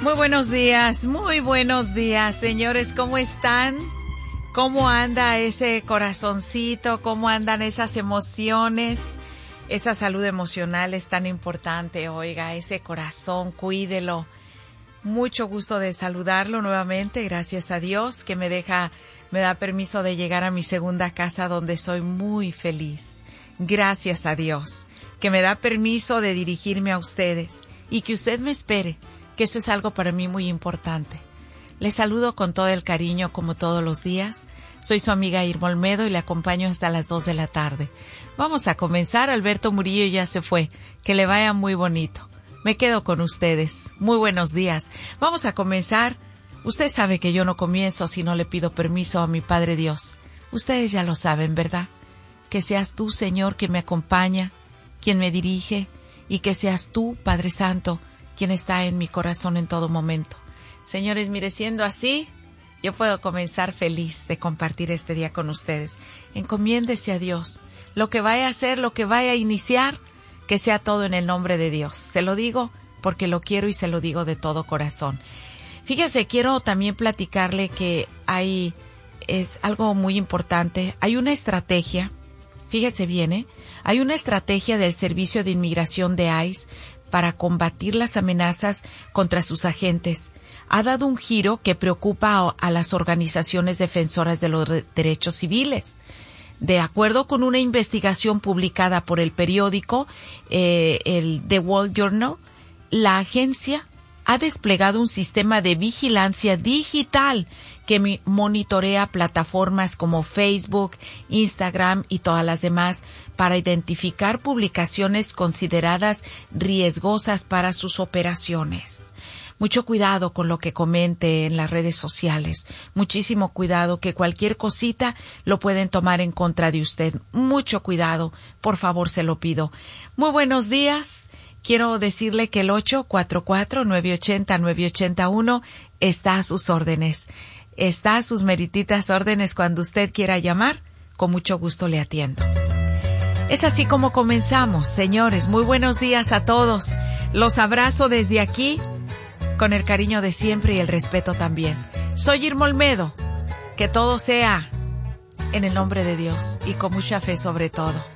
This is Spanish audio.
Muy buenos días, señores, ¿cómo están? ¿Cómo anda ese corazoncito? ¿Cómo andan esas emociones? Esa salud emocional es tan importante, oiga, ese corazón, cuídelo. Mucho gusto de saludarlo nuevamente, gracias a Dios que me da permiso de llegar a mi segunda casa donde soy muy feliz. Gracias a Dios que me da permiso de dirigirme a ustedes y que usted me espere, que eso es algo para mí muy importante. Les saludo con todo el cariño como todos los días. Soy su amiga Irma Olmedo y le acompaño hasta las 2 de la tarde. Vamos a comenzar. Alberto Murillo ya se fue. Que le vaya muy bonito. Me quedo con ustedes. Muy buenos días. Vamos a comenzar. Usted sabe que yo no comienzo si no le pido permiso a mi Padre Dios. Ustedes ya lo saben, ¿verdad? Que seas tú, Señor, quien me acompaña, quien me dirige, y que seas tú, Padre Santo, quien está en mi corazón en todo momento. Señores, mire, siendo así, yo puedo comenzar feliz de compartir este día con ustedes. Encomiéndese a Dios. Lo que vaya a hacer, lo que vaya a iniciar, que sea todo en el nombre de Dios. Se lo digo porque lo quiero y se lo digo de todo corazón. Fíjese, quiero también platicarle que es algo muy importante. Hay una estrategia, fíjese bien, hay una estrategia del Servicio de Inmigración de ICE para combatir las amenazas contra sus agentes. Ha dado un giro que preocupa a las organizaciones defensoras de los derechos civiles. De acuerdo con una investigación publicada por el periódico el The Wall Journal, la agencia ha desplegado un sistema de vigilancia digital que monitorea plataformas como Facebook, Instagram y todas las demás para identificar publicaciones consideradas riesgosas para sus operaciones. Mucho cuidado con lo que comente en las redes sociales. Muchísimo cuidado, que cualquier cosita lo pueden tomar en contra de usted. Mucho cuidado, por favor, se lo pido. Muy buenos días. Quiero decirle que el 844-980-981 está a sus órdenes. Está a sus merititas órdenes cuando usted quiera llamar. Con mucho gusto le atiendo. Es así como comenzamos, señores. Muy buenos días a todos. Los abrazo desde aquí con el cariño de siempre y el respeto también. Soy Irma Olmedo. Que todo sea en el nombre de Dios y con mucha fe sobre todo.